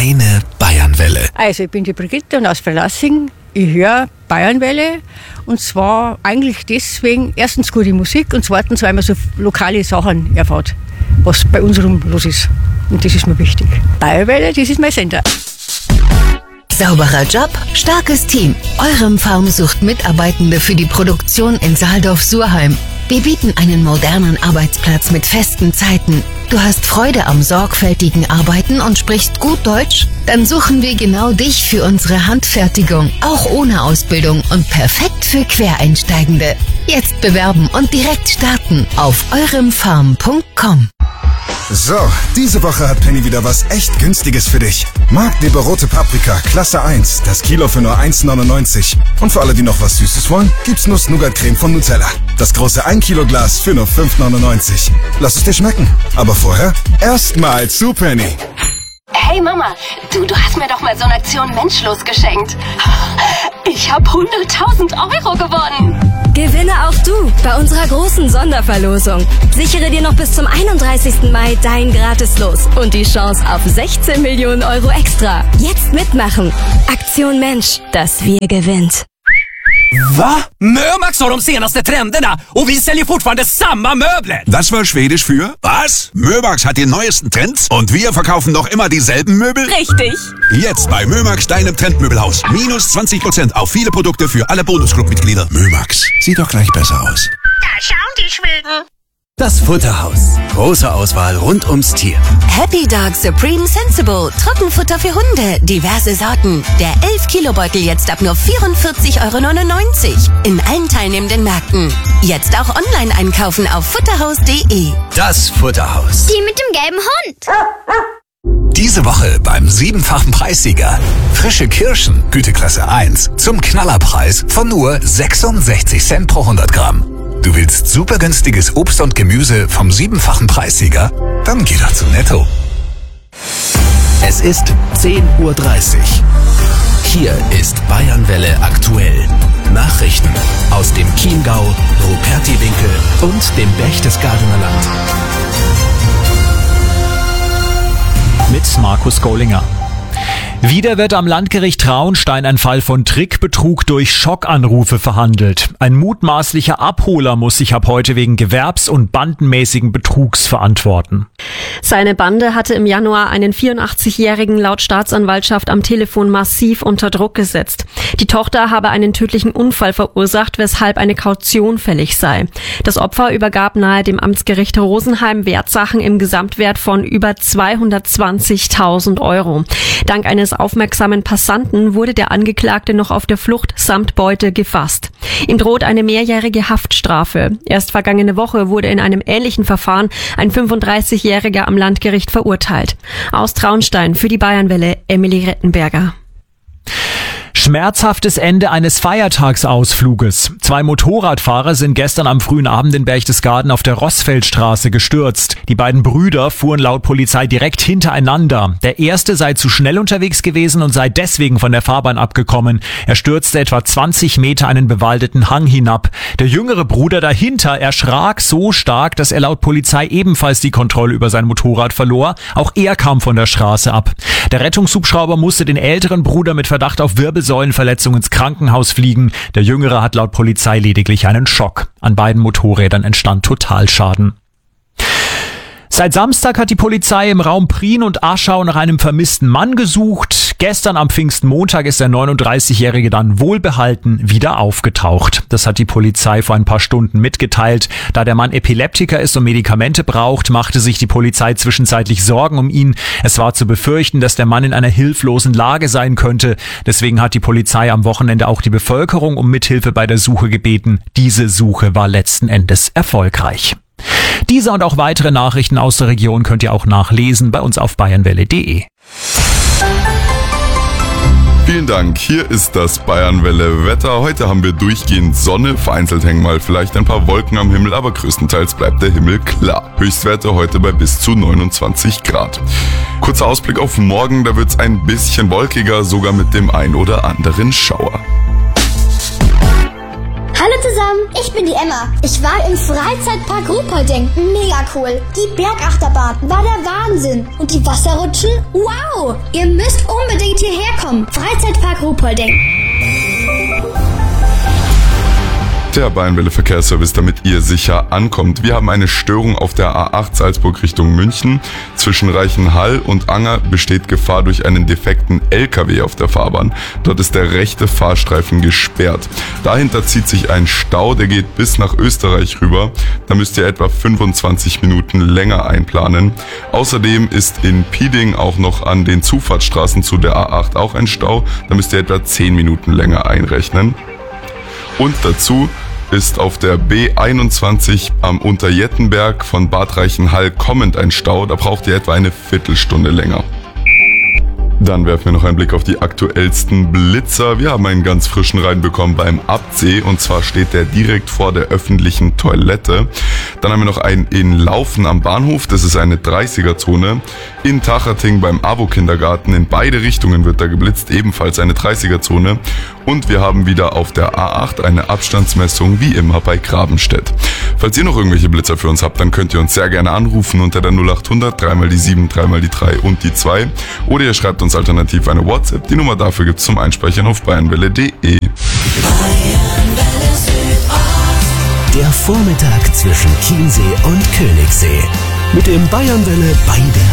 Deine Bayernwelle. Also ich bin die Brigitte und aus Verlassing. Ich höre Bayernwelle und zwar eigentlich deswegen, erstens gute Musik und zweitens, weil man so lokale Sachen erfährt, was bei uns rum los ist. Und das ist mir wichtig. Bayernwelle, das ist mein Sender. Sauberer Job, starkes Team. Eurem Farm sucht Mitarbeitende für die Produktion in Saaldorf-Surheim. Wir bieten einen modernen Arbeitsplatz mit festen Zeiten. Du hast Freude am sorgfältigen Arbeiten und sprichst gut Deutsch? Dann suchen wir genau dich für unsere Handfertigung, auch ohne Ausbildung und perfekt für Quereinsteigende. Jetzt bewerben und direkt starten auf euremfarm.com. So, diese Woche hat Penny wieder was echt Günstiges für dich. Marktleber rote Paprika, Klasse 1, das Kilo für nur 1,99. Und für alle, die noch was Süßes wollen, gibt's Nuss-Nougat-Creme von Nutella. Das große 1 Kilo Glas für nur 5,99. Lass es dir schmecken. Aber vorher erstmal zu Penny. Hey Mama, du hast mir doch mal so eine Aktion Menschlos geschenkt. Ich habe 100.000 Euro gewonnen. Gewinne auch du bei unserer großen Sonderverlosung. Sichere dir noch bis zum 31. Mai dein Gratislos und die Chance auf 16 Millionen Euro extra. Jetzt mitmachen. Aktion Mensch, dass wir gewinnt. Va? Mömax har de senaste trenderna och vi säljer fortfarande samma möbler. Das war Schwedisch für was? Mömax hat die neuesten Trends und wir verkaufen noch immer dieselben Möbel? Richtig. Jetzt bei Mömax, deinem Trendmöbelhaus. Minus 20% auf viele Produkte für alle Bonusclub-Mitglieder. Mömax, sieht doch gleich besser aus. Da schauen die Schweden. Das Futterhaus. Große Auswahl rund ums Tier. Happy Dog Supreme Sensible. Trockenfutter für Hunde. Diverse Sorten. Der 11-Kilo-Beutel jetzt ab nur 44,99 € in allen teilnehmenden Märkten. Jetzt auch online einkaufen auf futterhaus.de. Das Futterhaus. Die mit dem gelben Hund. Diese Woche beim 7-fachen Preissieger. Frische Kirschen, Güteklasse 1, zum Knallerpreis von nur 66 Cent pro 100 Gramm. Du willst super günstiges Obst und Gemüse vom 7-fachen Preissieger? Dann geh doch zu Netto. Es ist 10:30 Uhr. Hier ist Bayernwelle aktuell. Nachrichten aus dem Chiemgau, Rupertiwinkel und dem Berchtesgadener Land. Mit Markus Gollinger. Wieder wird am Landgericht Traunstein ein Fall von Trickbetrug durch Schockanrufe verhandelt. Ein mutmaßlicher Abholer muss sich ab heute wegen gewerbs- und bandenmäßigen Betrugs verantworten. Seine Bande hatte im Januar einen 84-Jährigen laut Staatsanwaltschaft am Telefon massiv unter Druck gesetzt. Die Tochter habe einen tödlichen Unfall verursacht, weshalb eine Kaution fällig sei. Das Opfer übergab nahe dem Amtsgericht Rosenheim Wertsachen im Gesamtwert von über 220.000 €. Dank eines aufmerksamen Passanten wurde der Angeklagte noch auf der Flucht samt Beute gefasst. Ihm droht eine mehrjährige Haftstrafe. Erst vergangene Woche wurde in einem ähnlichen Verfahren ein 35-Jähriger am Landgericht verurteilt. Aus Traunstein für die Bayernwelle, Emily Rettenberger. Schmerzhaftes Ende eines Feiertagsausfluges. 2 Motorradfahrer sind gestern am frühen Abend in Berchtesgaden auf der Rossfeldstraße gestürzt. Die beiden Brüder fuhren laut Polizei direkt hintereinander. Der erste sei zu schnell unterwegs gewesen und sei deswegen von der Fahrbahn abgekommen. Er stürzte etwa 20 Meter einen bewaldeten Hang hinab. Der jüngere Bruder dahinter erschrak so stark, dass er laut Polizei ebenfalls die Kontrolle über sein Motorrad verlor. Auch er kam von der Straße ab. Der Rettungshubschrauber musste den älteren Bruder mit Verdacht auf Wirbelsäulenverletzung ins Krankenhaus fliegen. Der Jüngere hat laut Polizei lediglich einen Schock. An beiden Motorrädern entstand Totalschaden. Seit Samstag hat die Polizei im Raum Prien und Aschau nach einem vermissten Mann gesucht. Gestern am Pfingstmontag ist der 39-Jährige dann wohlbehalten wieder aufgetaucht. Das hat die Polizei vor ein paar Stunden mitgeteilt. Da der Mann Epileptiker ist und Medikamente braucht, machte sich die Polizei zwischenzeitlich Sorgen um ihn. Es war zu befürchten, dass der Mann in einer hilflosen Lage sein könnte. Deswegen hat die Polizei am Wochenende auch die Bevölkerung um Mithilfe bei der Suche gebeten. Diese Suche war letzten Endes erfolgreich. Diese und auch weitere Nachrichten aus der Region könnt ihr auch nachlesen bei uns auf bayernwelle.de. Vielen Dank, hier ist das Bayernwelle Wetter. Heute haben wir durchgehend Sonne, vereinzelt hängen mal vielleicht ein paar Wolken am Himmel, aber größtenteils bleibt der Himmel klar. Höchstwerte heute bei bis zu 29 Grad. Kurzer Ausblick auf morgen, da wird's ein bisschen wolkiger, sogar mit dem ein oder anderen Schauer. Hallo zusammen, ich bin die Emma. Ich war im Freizeitpark Ruhpolding. Mega cool. Die Bergachterbahn war der Wahnsinn. Und die Wasserrutschen? Wow! Ihr müsst unbedingt hierher kommen. Freizeitpark Ruhpolding. Der Bayernwelle Verkehrsservice, damit ihr sicher ankommt. Wir haben eine Störung auf der A8 Salzburg Richtung München. Zwischen Reichenhall und Anger besteht Gefahr durch einen defekten LKW auf der Fahrbahn. Dort ist der rechte Fahrstreifen gesperrt. Dahinter zieht sich ein Stau, der geht bis nach Österreich rüber. Da müsst ihr etwa 25 Minuten länger einplanen. Außerdem ist in Pieding auch noch an den Zufahrtsstraßen zu der A8 auch ein Stau. Da müsst ihr etwa 10 Minuten länger einrechnen. Und dazu ist auf der B21 am Unterjettenberg von Bad Reichenhall kommend ein Stau. Da braucht ihr etwa eine Viertelstunde länger. Dann werfen wir noch einen Blick auf die aktuellsten Blitzer. Wir haben einen ganz frischen reinbekommen beim Abtsee und zwar steht der direkt vor der öffentlichen Toilette. Dann haben wir noch einen in Laufen am Bahnhof, das ist eine 30er-Zone. In Tachating beim AWO-Kindergarten, in beide Richtungen wird da geblitzt, ebenfalls eine 30er-Zone. Und wir haben wieder auf der A8 eine Abstandsmessung, wie immer bei Grabenstedt. Falls ihr noch irgendwelche Blitzer für uns habt, dann könnt ihr uns sehr gerne anrufen unter der 0800 3 die 7, 3 die 3 und die 2. Oder ihr schreibt uns alternativ eine WhatsApp. Die Nummer dafür gibt's zum Einspeichern auf bayernwelle.de. Der Vormittag zwischen Chiemsee und Königssee. Mit dem Bayernwelle bei der